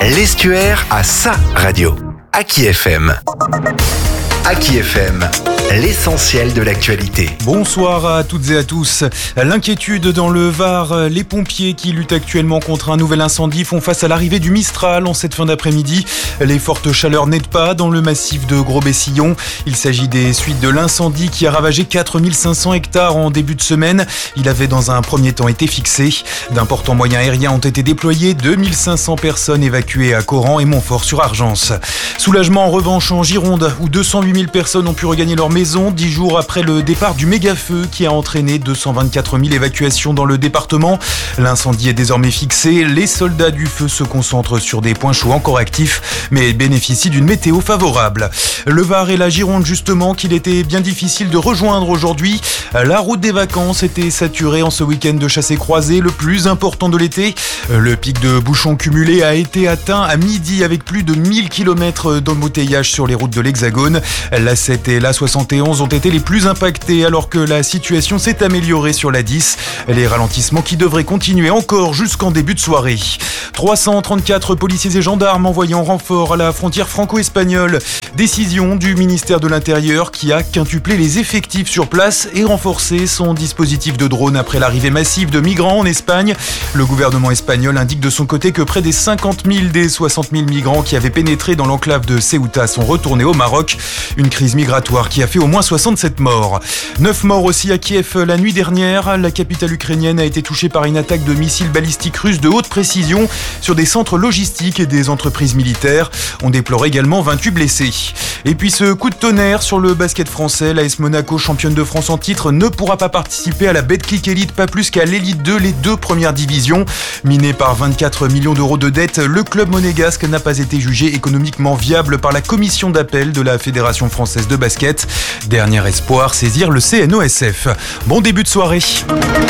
L'Estuaire a sa radio. Aki FM. Aki FM, l'essentiel de l'actualité. Bonsoir à toutes et à tous. L'inquiétude dans le Var. Les pompiers qui luttent actuellement contre un nouvel incendie font face à l'arrivée du Mistral en cette fin d'après-midi. Les fortes chaleurs n'aident pas dans le massif de Gros-Bessillon. Il s'agit des suites de l'incendie qui a ravagé 4500 hectares en début de semaine. Il avait dans un premier temps été fixé. D'importants moyens aériens ont été déployés. 2500 personnes évacuées à Coran et Montfort-sur-Argence. Soulagement en revanche en Gironde où 208 000 personnes ont pu regagner leur maison 10 jours après le départ du méga-feu qui a entraîné 224 000 évacuations dans le département. L'incendie est désormais fixé. Les soldats du feu se concentrent sur des points chauds encore actifs, mais bénéficient d'une météo favorable. Le Var et la Gironde justement qu'il était bien difficile de rejoindre aujourd'hui. La route des vacances était saturée en ce week-end de chassé-croisé, le plus important de l'été. Le pic de bouchons cumulés a été atteint à midi avec plus de 1000 km d'embouteillage sur les routes de l'Hexagone. La 7 et la 71 ont été les plus impactés alors que la situation s'est améliorée sur la 10. Les ralentissements qui devraient continuer encore jusqu'en début de soirée. 334 policiers et gendarmes envoyés en renfort à la frontière franco-espagnole. Décision du ministère de l'Intérieur qui a quintuplé les effectifs sur place et renforcé son dispositif de drone après l'arrivée massive de migrants en Espagne. Le gouvernement espagnol indique de son côté que près des 50 000 des 60 000 migrants qui avaient pénétré dans l'enclave de Ceuta sont retournés au Maroc. Une crise migratoire qui a fait au moins 67 morts. 9 morts aussi à Kiev la nuit dernière. La capitale ukrainienne a été touchée par une attaque de missiles balistiques russes de haute précision sur des centres logistiques et des entreprises militaires. On déplore également 28 blessés. Et puis ce coup de tonnerre sur le basket français. L'AS Monaco, championne de France en titre, ne pourra pas participer à la Betclic Elite, pas plus qu'à l'Elite 2, les deux premières divisions. Miné par 24 millions d'euros de dettes, le club monégasque n'a pas été jugé économiquement viable par la commission d'appel de la Fédération française de basket. Dernier espoir, saisir le CNOSF. Bon début de soirée.